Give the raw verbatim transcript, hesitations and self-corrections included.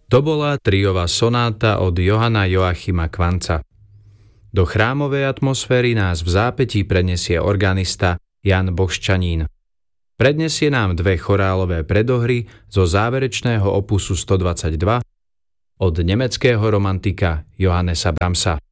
To bola triová sonáta od Johanna Joachima Quantza. Do chrámovej atmosféry nás v zápätí prenesie organista Jan Boščanín. Prednesie nám dve chorálové predohry zo záverečného opusu stodvadsaťdva od nemeckého romantika Johannesa Brahmsa.